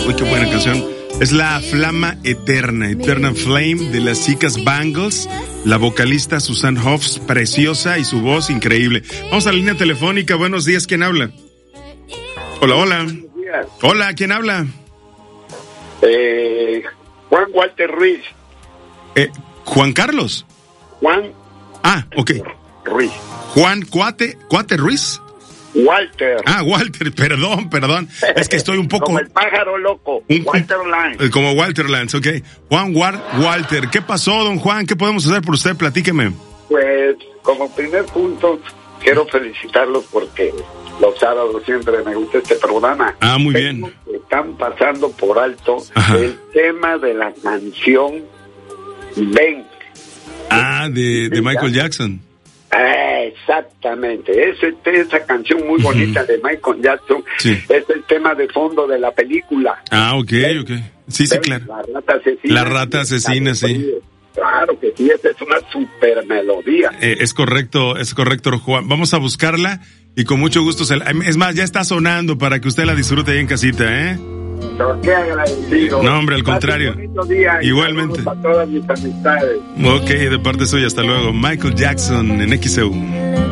Uy, qué buena canción. Es la Flama Eterna, Eternal Flame de las chicas Bangles. La vocalista Susan Hoffs, preciosa, y su voz increíble. Vamos a la línea telefónica. Buenos días, ¿quién habla? Hola, hola. Hola, ¿quién habla? Juan Walter Ruiz. Juan Carlos. Juan. Ok. Ruiz. Juan Cuate Ruiz. Walter. Walter, perdón. Es que estoy un poco... Como el pájaro loco. Walter Lance. Como Walter Lance, ok. Juan Walter. ¿Qué pasó, don Juan? ¿Qué podemos hacer por usted? Platíqueme. Pues, como primer punto, quiero felicitarlos porque los sábados siempre me gusta este programa. Muy bien. Están pasando por alto el tema de la canción Ven. De Michael Jackson. Exactamente, esa canción muy bonita de Michael Jackson, es el tema de fondo de la película. Ok. Sí, claro. La rata asesina, sí. Claro que sí, esa es una super melodía. Es correcto, Juan. Vamos a buscarla y con mucho gusto. Es más, ya está sonando para que usted la disfrute ahí en casita, ¿eh? Qué agradecido. No, hombre, al contrario. Igualmente. A todas mis amistades. Ok, de parte suya, hasta luego. Michael Jackson en XEU.